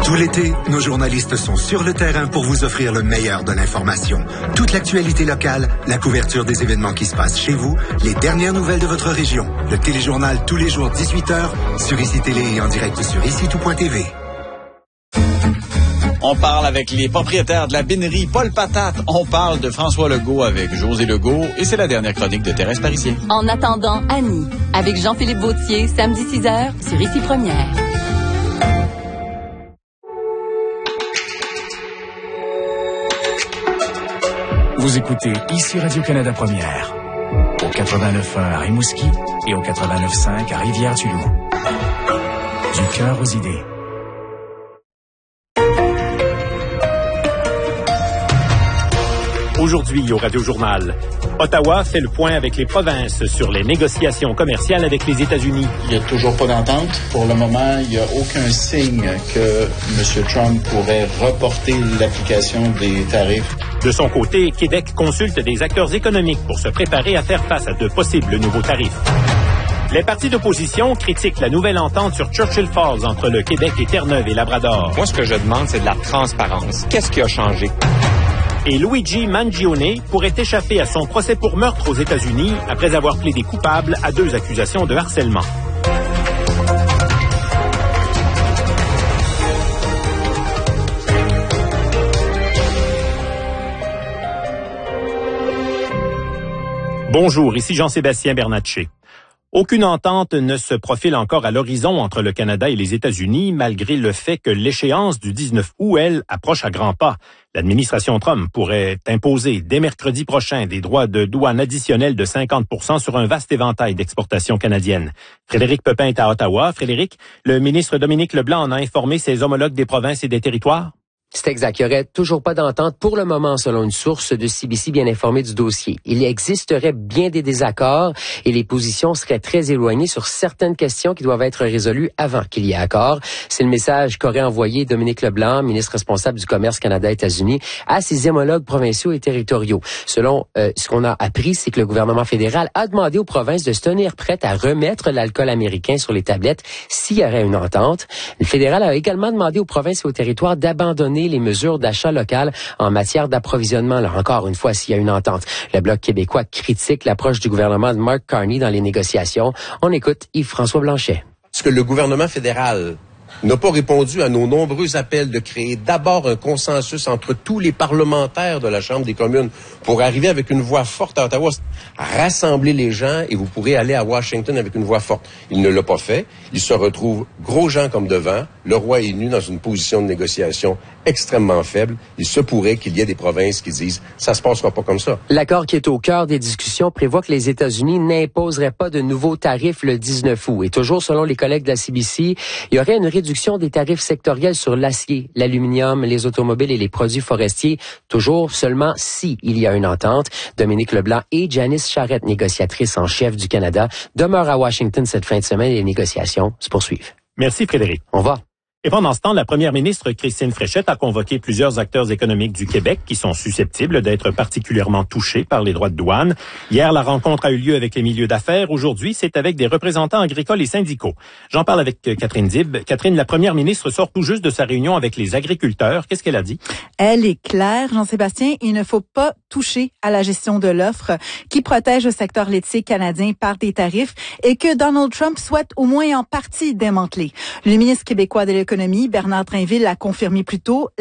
Tout l'été, nos journalistes sont sur le terrain pour vous offrir le meilleur de l'information. Toute l'actualité locale, la couverture des événements qui se passent chez vous, les dernières nouvelles de votre région. Le téléjournal tous les jours 18h sur ICI Télé et en direct sur ICI-tout.tv. On parle avec les propriétaires de la binerie Paul Patate. On parle de François Legault avec José Legault. Et c'est la dernière chronique de Thérèse Parisien. En attendant, Annie, avec Jean-Philippe Vautier, samedi 6h sur ICI Première. Vous écoutez ici Radio-Canada Première, au 89.1 à Rimouski et au 89.5 à Rivière-du-Loup. Du cœur aux idées. Aujourd'hui au Radio-Journal, Ottawa fait le point avec les provinces sur les négociations commerciales avec les États-Unis. Il n'y a toujours pas d'entente. Pour le moment, il n'y a aucun signe que M. Trump pourrait reporter l'application des tarifs. De son côté, Québec consulte des acteurs économiques pour se préparer à faire face à de possibles nouveaux tarifs. Les partis d'opposition critiquent la nouvelle entente sur Churchill Falls entre le Québec et Terre-Neuve et Labrador. Moi, ce que je demande, c'est de la transparence. Qu'est-ce qui a changé? Et Luigi Mangione pourrait échapper à son procès pour meurtre aux États-Unis après avoir plaidé coupable à 2 accusations de harcèlement. Bonjour, ici Jean-Sébastien Bernatchez. Aucune entente ne se profile encore à l'horizon entre le Canada et les États-Unis, malgré le fait que l'échéance du 19 août, elle, approche à grands pas. L'administration Trump pourrait imposer dès mercredi prochain des droits de douane additionnels de 50% sur un vaste éventail d'exportations canadiennes. Frédéric Pepin est à Ottawa. Frédéric, le ministre Dominique Leblanc en a informé ses homologues des provinces et des territoires? C'est exact. Il n'y aurait toujours pas d'entente pour le moment, selon une source de CBC bien informée du dossier. Il existerait bien des désaccords et les positions seraient très éloignées sur certaines questions qui doivent être résolues avant qu'il y ait accord. C'est le message qu'aurait envoyé Dominique Leblanc, ministre responsable du commerce Canada-États-Unis, à ses homologues provinciaux et territoriaux. Selon ce qu'on a appris, c'est que le gouvernement fédéral a demandé aux provinces de se tenir prêtes à remettre l'alcool américain sur les tablettes s'il y aurait une entente. Le fédéral a également demandé aux provinces et aux territoires d'abandonner les mesures d'achat local en matière d'approvisionnement. Là, encore une fois, s'il y a une entente. Le Bloc québécois critique l'approche du gouvernement de Mark Carney dans les négociations. On écoute Yves-François Blanchet. Est-ce que le gouvernement fédéral n'a pas répondu à nos nombreux appels de créer d'abord un consensus entre tous les parlementaires de la Chambre des communes pour arriver avec une voix forte à Ottawa, rassembler les gens et vous pourrez aller à Washington avec une voix forte. Il ne l'a pas fait. Il se retrouve gros gens comme devant. Le roi est nu dans une position de négociation extrêmement faible. Il se pourrait qu'il y ait des provinces qui disent « ça se passera pas comme ça ». L'accord qui est au cœur des discussions prévoit que les États-Unis n'imposeraient pas de nouveaux tarifs le 19 août. Et toujours selon les collègues de la CBC, il y aurait une réduction des tarifs sectoriels sur l'acier, l'aluminium, les automobiles et les produits forestiers, toujours seulement si il y a une entente. Dominique Leblanc et Janice Charette, négociatrice en chef du Canada, demeurent à Washington cette fin de semaine et les négociations se poursuivent. Merci Frédéric. Au revoir. Et pendant ce temps, la première ministre Christine Fréchette a convoqué plusieurs acteurs économiques du Québec qui sont susceptibles d'être particulièrement touchés par les droits de douane. Hier, la rencontre a eu lieu avec les milieux d'affaires. Aujourd'hui, c'est avec des représentants agricoles et syndicaux. J'en parle avec Catherine Dib. Catherine, la première ministre sort tout juste de sa réunion avec les agriculteurs. Qu'est-ce qu'elle a dit? Elle est claire, Jean-Sébastien, il ne faut pas toucher à la gestion de l'offre qui protège le secteur laitier canadien par des tarifs et que Donald Trump souhaite au moins en partie démanteler. Le ministre québécois de l'économie, Bernard Drainville, l'a confirmé plus tôt.